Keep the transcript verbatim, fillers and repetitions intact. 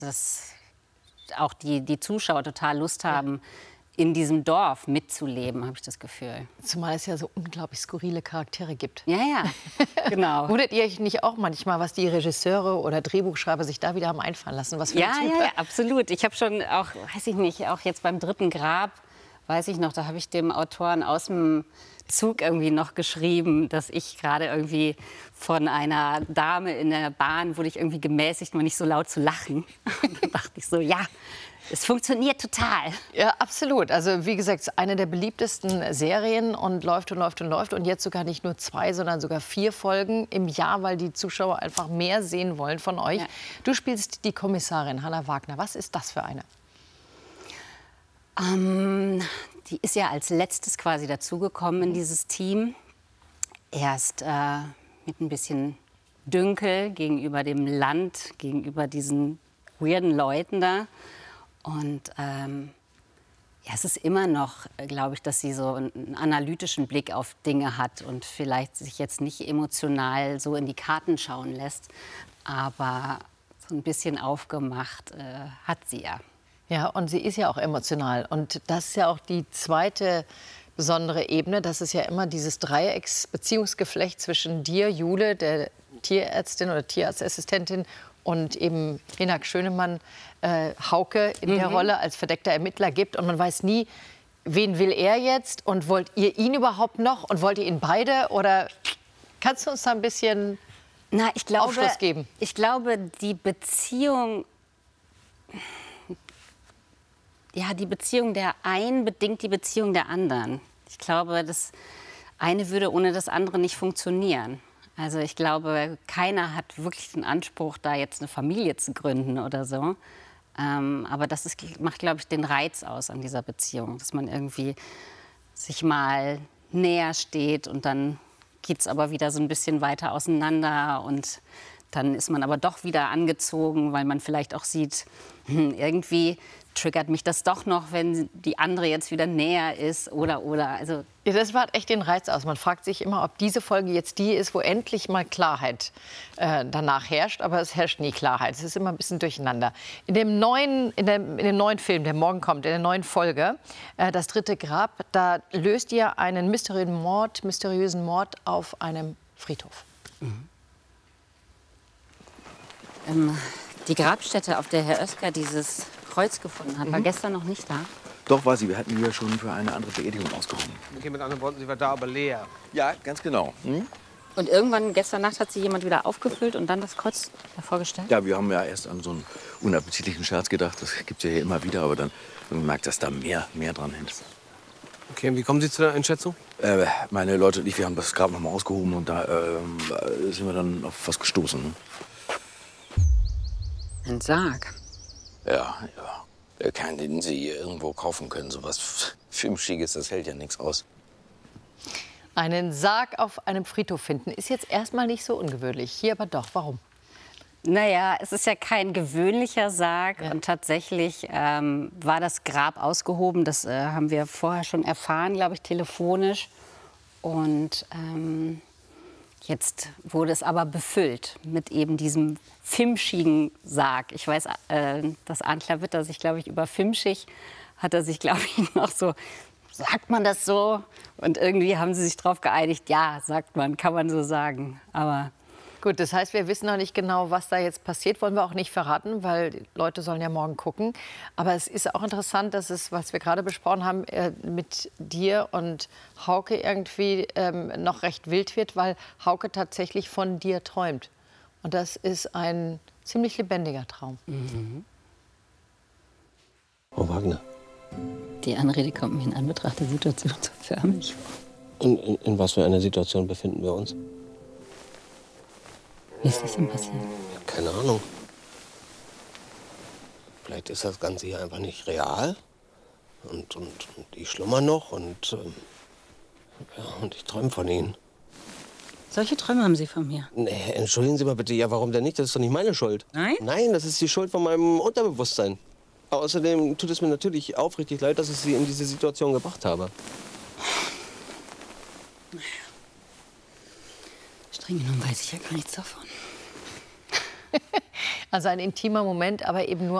dass auch die, die Zuschauer total Lust haben, ja. in diesem Dorf mitzuleben, habe ich das Gefühl. Zumal es ja so unglaublich skurrile Charaktere gibt. Ja, ja, genau. Wundert ihr euch nicht auch manchmal, was die Regisseure oder Drehbuchschreiber sich da wieder haben einfallen lassen? Was für ja, ein Typ? Ja, ja, absolut. Ich habe schon auch, weiß ich nicht, auch jetzt beim dritten Grab, weiß ich noch, da habe ich dem Autoren aus dem Zug irgendwie noch geschrieben, dass ich gerade irgendwie von einer Dame in der Bahn wurde ich irgendwie gemäßigt, mal nicht so laut zu lachen. Und dann dachte ich so, ja, es funktioniert total. Ja, absolut. Also wie gesagt, eine der beliebtesten Serien und läuft und läuft und läuft. Und jetzt sogar nicht nur zwei, sondern sogar vier Folgen im Jahr, weil die Zuschauer einfach mehr sehen wollen von euch. Ja. Du spielst die Kommissarin Hannah Wagner. Was ist das für eine? Ähm, die ist ja als letztes quasi dazugekommen in dieses Team. Erst äh, mit ein bisschen Dünkel gegenüber dem Land, gegenüber diesen weirden Leuten da. Und ähm, ja, es ist immer noch, glaube ich, dass sie so einen analytischen Blick auf Dinge hat und vielleicht sich jetzt nicht emotional so in die Karten schauen lässt. Aber so ein bisschen aufgemacht äh, hat sie ja. Ja, und sie ist ja auch emotional. Und das ist ja auch die zweite besondere Ebene. Das ist ja immer dieses Dreiecksbeziehungsgeflecht zwischen dir, Jule, der Tierärztin oder Tierarztassistentin, und eben Hinak Schönemann, äh, Hauke in mhm. der Rolle als verdeckter Ermittler gibt. Und man weiß nie, wen will er jetzt und wollt ihr ihn überhaupt noch und wollt ihr ihn beide? Oder kannst du uns da ein bisschen Na, ich glaube, Aufschluss geben? Ich glaube, die Beziehung... Ja, die Beziehung der einen bedingt die Beziehung der anderen. Ich glaube, das eine würde ohne das andere nicht funktionieren. Also ich glaube, keiner hat wirklich den Anspruch, da jetzt eine Familie zu gründen oder so. Ähm, aber das ist, macht, glaube ich, den Reiz aus an dieser Beziehung, dass man irgendwie sich mal näher steht und dann geht es aber wieder so ein bisschen weiter auseinander und dann ist man aber doch wieder angezogen, weil man vielleicht auch sieht, hm, irgendwie triggert mich das doch noch, wenn die andere jetzt wieder näher ist oder, oder. Also ja, das macht echt den Reiz aus. Man fragt sich immer, ob diese Folge jetzt die ist, wo endlich mal Klarheit äh, danach herrscht. Aber es herrscht nie Klarheit. Es ist immer ein bisschen durcheinander. In dem neuen, in dem, in dem neuen Film, der morgen kommt, in der neuen Folge, äh, Das dritte Grab, da löst ihr einen mysteriösen Mord, mysteriösen Mord auf einem Friedhof. Mhm. Ähm, die Grabstätte, auf der Herr Oeskar dieses Kreuz gefunden hat, war mhm. gestern noch nicht da. Doch, war sie. Wir hatten die ja schon für eine andere Beerdigung ausgehoben. Okay, mit anderen Worten, sie war da, aber leer. Ja, ganz genau. Hm? Und irgendwann, gestern Nacht, hat sie jemand wieder aufgefüllt und dann das Kreuz davor gestellt? Ja, wir haben ja erst an so einen unappetitlichen Scherz gedacht. Das gibt es ja hier immer wieder, aber dann gemerkt, dass da mehr, mehr dran hängt. Okay, und wie kommen Sie zu der Einschätzung? Äh, meine Leute und ich, wir haben das Grab noch mal ausgehoben und da äh, sind wir dann auf was gestoßen. Ne? Ein Sarg? Ja, ja. Der Kern, den Sie hier irgendwo kaufen können. So was Filmschiges, das hält ja nichts aus. Einen Sarg auf einem Friedhof finden ist jetzt erstmal nicht so ungewöhnlich. Hier aber doch. Warum? Naja, es ist ja kein gewöhnlicher Sarg. Ja. Und tatsächlich ähm, war das Grab ausgehoben. Das äh, haben wir vorher schon erfahren, glaube ich, telefonisch. Und ähm, jetzt wurde es aber befüllt mit eben diesem fimschigen Sarg. Ich weiß, äh, dass Antler Witter sich, glaube ich, über fimschig hat er sich, glaube ich, noch so, sagt man das so? Und irgendwie haben sie sich darauf geeinigt, ja, sagt man, kann man so sagen. Aber gut, das heißt, wir wissen noch nicht genau, was da jetzt passiert. Wollen wir auch nicht verraten, weil die Leute sollen ja morgen gucken. Aber es ist auch interessant, dass es, was wir gerade besprochen haben, äh, mit dir und Hauke irgendwie ähm, noch recht wild wird, weil Hauke tatsächlich von dir träumt. Und das ist ein ziemlich lebendiger Traum. Mhm. Frau Wagner. Die Anrede kommt mir in Anbetracht der Situation so förmlich vor. In, in, in was für einer Situation befinden wir uns? Wie ist das denn passiert? Ja, keine Ahnung. Vielleicht ist das Ganze hier einfach nicht real. Und, und, und ich schlummer noch und, ähm, ja, und ich träume von Ihnen. Solche Träume haben Sie von mir? Nee, entschuldigen Sie mal bitte. Ja, warum denn nicht? Das ist doch nicht meine Schuld. Nein? Nein, das ist die Schuld von meinem Unterbewusstsein. Außerdem tut es mir natürlich aufrichtig leid, dass ich Sie in diese Situation gebracht habe. Naja. Streng genommen weiß ich ja gar nichts davon. Also ein intimer Moment, aber eben nur